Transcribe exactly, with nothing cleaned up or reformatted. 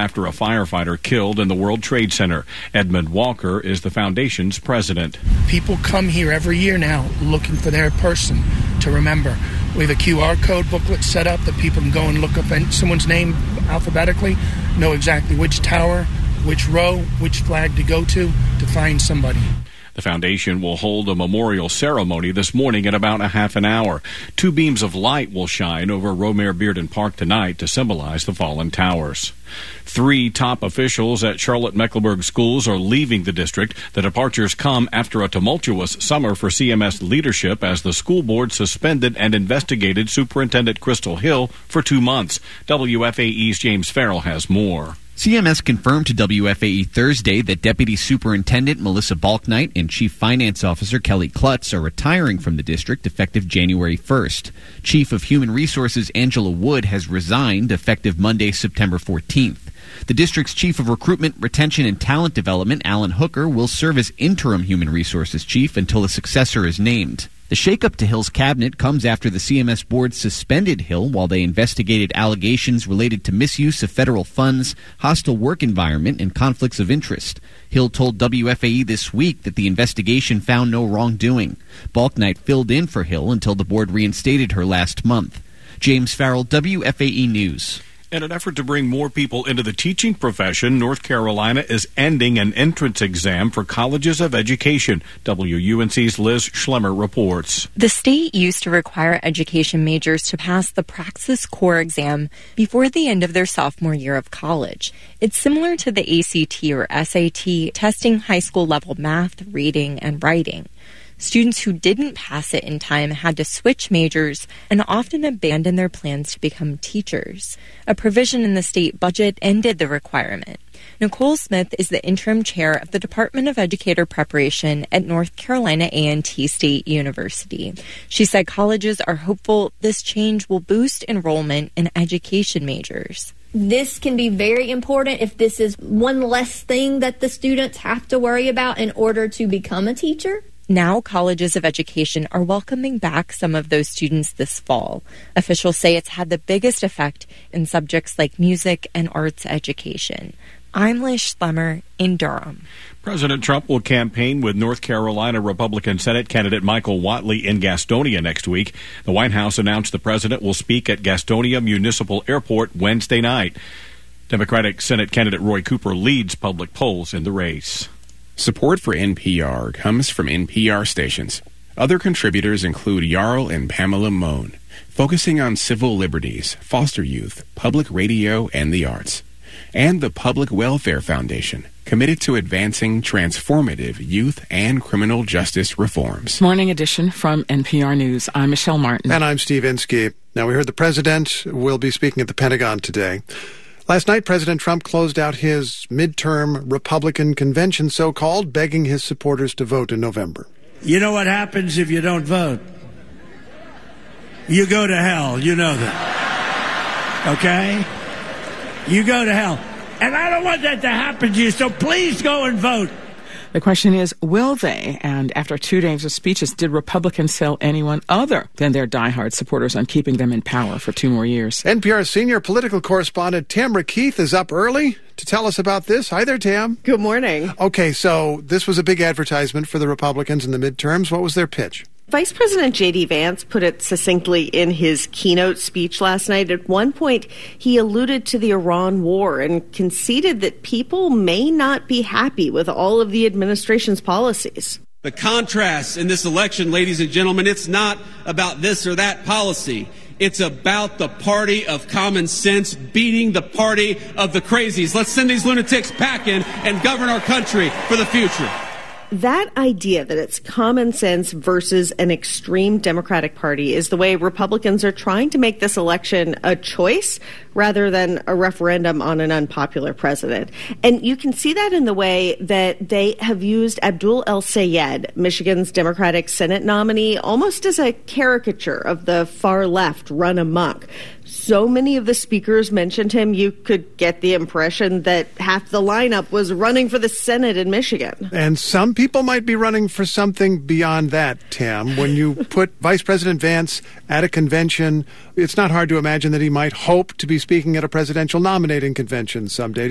after a firefighter killed in the World Trade Center. Edmund Walker is the foundation's president. People come here every year now looking for their person to remember. We have a Q R code booklet set up that people can go and look up someone's name alphabetically, know exactly which tower, which row, which flag to go to to find somebody. The foundation will hold a memorial ceremony this morning in about a half an hour. Two beams of light will shine over Romare Bearden Park tonight to symbolize the fallen towers. Three top officials at Charlotte-Mecklenburg schools are leaving the district. The departures come after a tumultuous summer for C M S leadership as the school board suspended and investigated Superintendent Crystal Hill for two months. W F A E's James Farrell has more. C M S confirmed to W F A E Thursday that Deputy Superintendent Melissa Balknight and Chief Finance Officer Kelly Klutz are retiring from the district effective January first. Chief of Human Resources Angela Wood has resigned effective Monday, September fourteenth. The district's Chief of Recruitment, Retention, and Talent Development, Alan Hooker, will serve as interim Human Resources Chief until a successor is named. The shakeup to Hill's cabinet comes after the C M S board suspended Hill while they investigated allegations related to misuse of federal funds, hostile work environment, and conflicts of interest. Hill told W F A E this week that the investigation found no wrongdoing. Balknight filled in for Hill until the board reinstated her last month. James Farrell, W F A E News. In an effort to bring more people into the teaching profession, North Carolina is ending an entrance exam for colleges of education. W U N C's Liz Schlemmer reports. The state used to require education majors to pass the Praxis Core exam before the end of their sophomore year of college. It's similar to the A C T or S A T, testing high school level math, reading, and writing. Students who didn't pass it in time had to switch majors and often abandon their plans to become teachers. A provision in the state budget ended the requirement. Nicole Smith is the interim chair of the Department of Educator Preparation at North Carolina A and T State University. She said colleges are hopeful this change will boost enrollment in education majors. This can be very important if this is one less thing that the students have to worry about in order to become a teacher. Now, colleges of education are welcoming back some of those students this fall. Officials say it's had the biggest effect in subjects like music and arts education. I'm Liz Schlemmer in Durham. President Trump will campaign with North Carolina Republican Senate candidate Michael Whatley in Gastonia next week. The White House announced the president will speak at Gastonia Municipal Airport Wednesday night. Democratic Senate candidate Roy Cooper leads public polls in the race. Support for N P R comes from N P R stations. Other contributors include Jarl and Pamela Mohn, focusing on civil liberties, foster youth, public radio, and the arts. And the Public Welfare Foundation, committed to advancing transformative youth and criminal justice reforms. Morning edition from N P R News. I'm Michelle Martin. And I'm Steve Inskeep. Now, we heard the president will be speaking at the Pentagon today. Last night, President Trump closed out his midterm Republican convention, so-called, begging his supporters to vote in November. You know what happens if you don't vote? You go to hell. You know that. Okay? You go to hell. And I don't want that to happen to you, so please go and vote. The question is, will they? And after two days of speeches, did Republicans sell anyone other than their diehard supporters on keeping them in power for two more years? N P R senior political correspondent Tamara Keith is up early to tell us about this. Hi there, Tam. Good morning. Okay, so this was a big advertisement for the Republicans in the midterms. What was their pitch? Vice President J D. Vance put it succinctly in his keynote speech last night. At one point, he alluded to the Iran war and conceded that people may not be happy with all of the administration's policies. The contrast in this election, ladies and gentlemen, it's not about this or that policy. It's about the party of common sense beating the party of the crazies. Let's send these lunatics packing and govern our country for the future. That idea that it's common sense versus an extreme Democratic Party is the way Republicans are trying to make this election a choice rather than a referendum on an unpopular president. And you can see that in the way that they have used Abdul El-Sayed, Michigan's Democratic Senate nominee, almost as a caricature of the far left run amok. So many of the speakers mentioned him, you could get the impression that half the lineup was running for the Senate in Michigan. And some people might be running for something beyond that, Tam. When you put Vice President Vance at a convention, it's not hard to imagine that he might hope to be speaking at a presidential nominating convention someday.